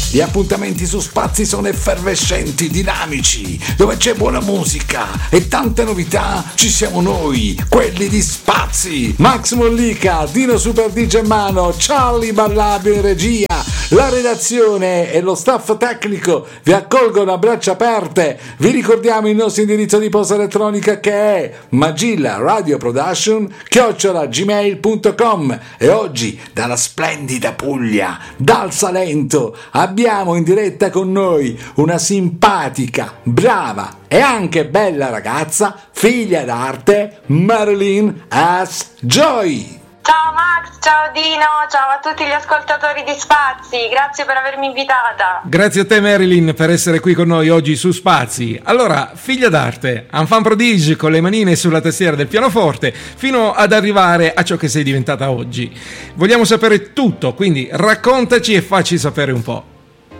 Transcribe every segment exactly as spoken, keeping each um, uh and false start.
Gli appuntamenti su Spazi sono effervescenti, dinamici, dove c'è buona musica e tante novità. Ci siamo noi, quelli di Spazi. Max Mollica, Dino Super D J Mano, Charlie Ballabio in regia, la redazione e lo staff tecnico vi accolgono a braccia aperte. Vi ricordiamo il nostro indirizzo di posta elettronica che è magilla radio production chiocciola gmail punto com. E oggi dalla splendida Puglia, dal Salento, abbiamo in diretta con noi una simpatica, brava e anche bella ragazza, figlia d'arte, Marilyn S. Joy. Ciao Max, ciao Dino, ciao a tutti gli ascoltatori di Spazi, grazie per avermi invitata. Grazie a te Marilyn per essere qui con noi oggi su Spazi. Allora, figlia d'arte, enfant prodige con le manine sulla tastiera del pianoforte fino ad arrivare a ciò che sei diventata oggi. Vogliamo sapere tutto, quindi raccontaci e facci sapere un po'.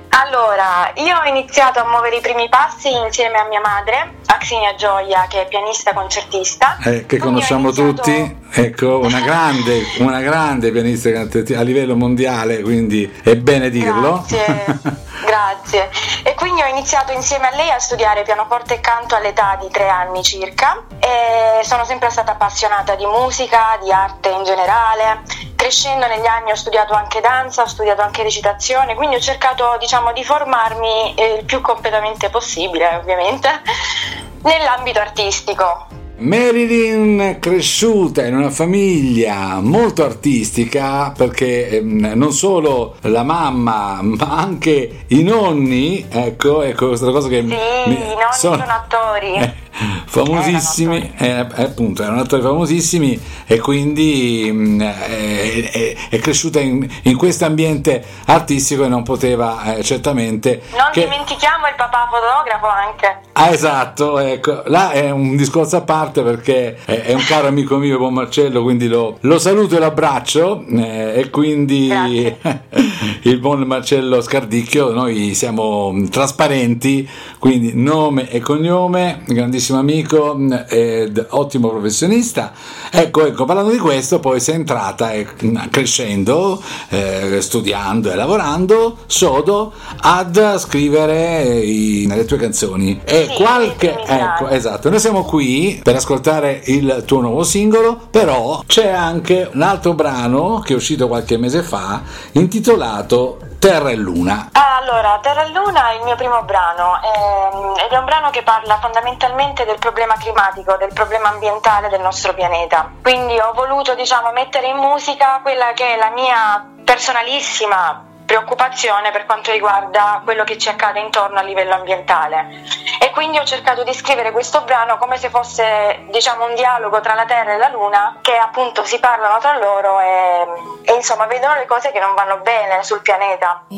Allora, io ho iniziato a muovere i primi passi insieme a mia madre, Axinia Gioia, che è pianista concertista. Eh, che conosciamo iniziato... tutti, ecco, una grande, una grande pianista a livello mondiale, quindi è bene dirlo. Grazie, grazie. E quindi ho iniziato insieme a lei a studiare pianoforte e canto all'età di tre anni circa e sono sempre stata appassionata di musica, di arte in generale. Crescendo negli anni ho studiato anche danza, ho studiato anche recitazione, quindi ho cercato, diciamo, di formarmi il più completamente possibile, ovviamente, nell'ambito artistico. Marilyn cresciuta in una famiglia molto artistica, perché eh, non solo la mamma ma anche i nonni, ecco, ecco questa cosa che sì, mi, i nonni sono, sono attori. Eh, famosissimi, eh, appunto erano attori famosissimi e quindi mh, è, è, è cresciuta in, in questo ambiente artistico e non poteva eh, certamente non che... dimentichiamo il papà fotografo anche. Ah, esatto, ecco, là è un discorso a parte perché è, è un caro amico mio, buon Marcello, quindi lo, lo saluto e l'abbraccio eh, e quindi il buon Marcello Scardicchio, noi siamo trasparenti, quindi nome e cognome, grandissimo amico ed ottimo professionista. Ecco, ecco, parlando di questo, poi sei entrata e crescendo, eh, studiando e lavorando sodo ad scrivere i, le tue canzoni. E sì, qualche sì, ecco, esatto, noi siamo qui per ascoltare il tuo nuovo singolo, però c'è anche un altro brano che è uscito qualche mese fa intitolato Terra e Luna. Allora, Terra e Luna è il mio primo brano ehm, ed è un brano che parla fondamentalmente del problema climatico, del problema ambientale del nostro pianeta. Quindi ho voluto, diciamo, mettere in musica quella che è la mia personalissima preoccupazione per quanto riguarda quello che ci accade intorno a livello ambientale, e quindi ho cercato di scrivere questo brano come se fosse, diciamo, un dialogo tra la Terra e la Luna, che appunto si parlano tra loro e, e insomma vedono le cose che non vanno bene sul pianeta.